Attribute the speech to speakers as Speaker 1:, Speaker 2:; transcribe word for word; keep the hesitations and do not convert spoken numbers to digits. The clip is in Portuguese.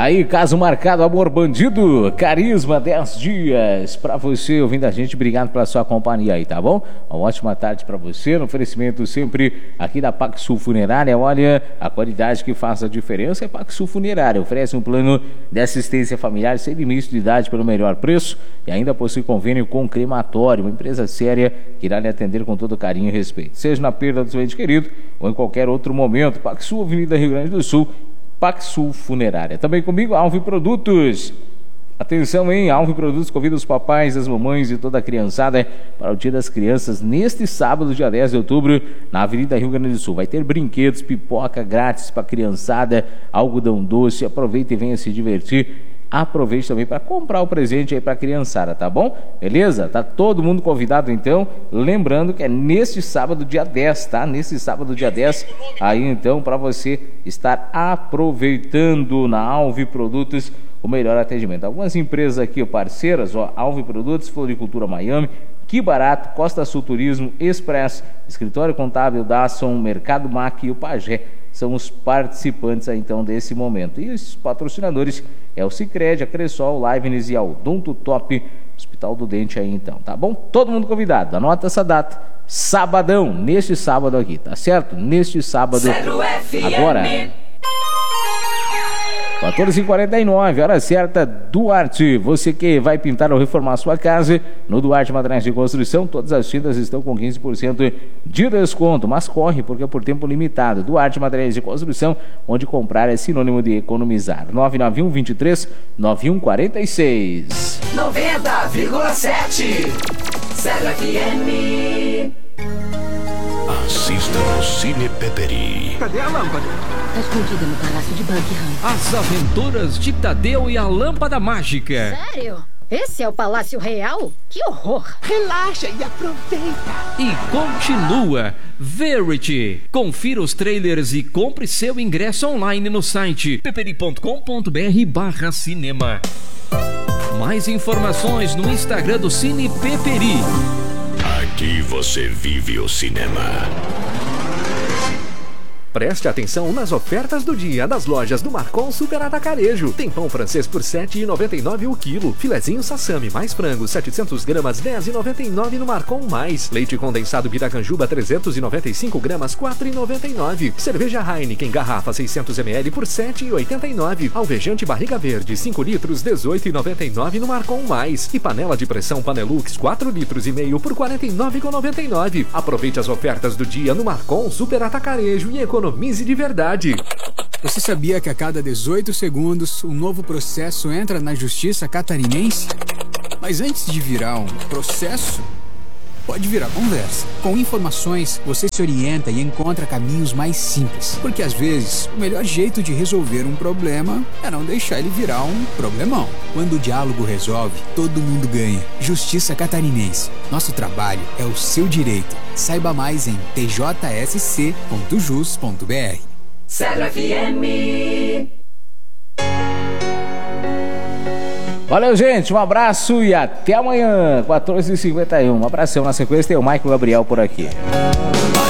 Speaker 1: Aí, caso marcado, amor bandido, carisma, dez dias pra você ouvindo a gente. Obrigado pela sua companhia aí, tá bom? Uma ótima tarde pra você, no oferecimento sempre aqui da Paxsul Funerária. Olha, a qualidade que faz a diferença é Paxsul Funerária. Oferece um plano de assistência familiar sem limite de idade pelo melhor preço e ainda possui convênio com crematório, uma empresa séria que irá lhe atender com todo carinho e respeito, seja na perda do seu ente querido ou em qualquer outro momento. Paxsul, Avenida Rio Grande do Sul, Paxsul Funerária. Também comigo, Alve Produtos. Atenção, hein? Alve Produtos convida os papais, as mamães e toda a criançada para o Dia das Crianças neste sábado, dia dez de outubro, na Avenida Rio Grande do Sul. Vai ter brinquedos, pipoca grátis para a criançada, algodão doce. Aproveita e venha se divertir. Aproveite também para comprar o presente aí para a criançada, tá bom? Beleza? Tá todo mundo convidado então. Lembrando que é neste sábado, dia dez, tá? Nesse sábado, dia dez, aí então para você estar aproveitando na Alve Produtos o melhor atendimento. Algumas empresas aqui parceiras, ó, Alve Produtos, Floricultura Miami, Que Barato, Costa Sul Turismo, Express, Escritório Contábil Dasson, Mercado Mac e o Pagé são os participantes aí, então desse momento. E os patrocinadores é o Sicredi, a Cressol, Livenes e a Odonto Top, Hospital do Dente aí então, tá bom? Todo mundo convidado, anota essa data, sabadão, neste sábado aqui, tá certo? Neste sábado, agora... quatorze e quarenta e nove, hora certa, Duarte. Você que vai pintar ou reformar sua casa, no Duarte Materiais de Construção, todas as tintas estão com quinze por cento de desconto, mas corre porque é por tempo limitado. Duarte Materiais de Construção, onde comprar é sinônimo de economizar. nove nove um, vinte e três, nove um quatro seis.
Speaker 2: noventa vírgula sete Zero F M.
Speaker 3: Assista no Cine Peperi.
Speaker 4: Cadê a lâmpada?
Speaker 5: Tá escondida no Palácio de Buckingham.
Speaker 6: As Aventuras de Tadeu e a Lâmpada Mágica.
Speaker 5: Sério? Esse é o Palácio Real? Que horror!
Speaker 4: Relaxa e aproveita.
Speaker 6: E continua Verity. Confira os trailers e compre seu ingresso online no site peperi ponto com ponto br barra cinema. Mais informações no Instagram do Cine Peperi.
Speaker 3: Aqui você vive o cinema.
Speaker 7: Preste atenção nas ofertas do dia das lojas do Marcon Super Atacarejo. Tem pão francês por sete reais e noventa e nove centavos o quilo. Filezinho Sassami mais frango setecentos gramas dez reais e noventa e nove centavos no Marcon Mais. Leite condensado Piracanjuba trezentos e noventa e cinco gramas quatro reais e noventa e nove centavos. Cerveja Heineken garrafa seiscentos mililitros por sete reais e oitenta e nove centavos. Alvejante Barriga Verde cinco litros dezoito reais e noventa e nove centavos no Marcon Mais. E panela de pressão Panelux quatro litros e meio por quarenta e nove reais e noventa e nove centavos. Aproveite as ofertas do dia no Marcon Super Atacarejo e economize de verdade.
Speaker 8: Você sabia que a cada dezoito segundos um novo processo entra na justiça catarinense? Mas antes de virar um processo, pode virar conversa. Com informações, você se orienta e encontra caminhos mais simples. Porque às vezes, o melhor jeito de resolver um problema é não deixar ele virar um problemão. Quando o diálogo resolve, todo mundo ganha. Justiça Catarinense. Nosso trabalho é o seu direito. Saiba mais em t j s c ponto jus ponto b r.
Speaker 2: Zero F M.
Speaker 1: Valeu, gente, um abraço e até amanhã, quatorze e cinquenta e um. Um abração, na sequência tem o Michael Gabriel por aqui.